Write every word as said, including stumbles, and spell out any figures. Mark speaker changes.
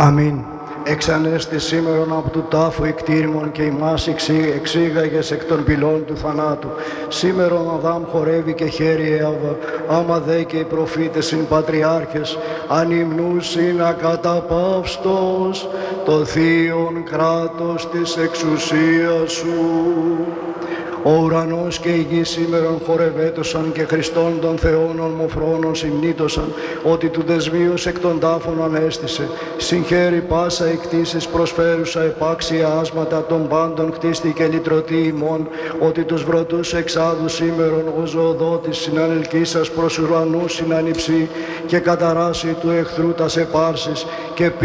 Speaker 1: Αμήν. Εξανέστη σήμερον από του τάφου εκτήρημον και ημάς εξή, εξήγαγες εκ των πυλών του θανάτου. Σήμερον Αδάμ χορεύει και χαίρει Εύα, άμα δε και οι προφήτες συν πατριάρχες, ανυμνούσιν ακαταπαύστος το θείον κράτος της εξουσίας σου. Ο ουρανός και η γη σήμερον χορευέτωσαν και Χριστόν των Θεών ομοφρόνων συμνήτωσαν, ότι του δεσμίους εκ των τάφων ανέστησε. Συγχαίρει πάσα εκτίσεις προσφέρουσα επάξια άσματα των πάντων κτίστη και λυτρωτή ημών, ότι τους βρωτούς εξάδου σήμερον ο ζωοδότης συνανελκύσας προς ουρανούς συνανυψεί και καταράσει του εχθρού τας επάρσεις και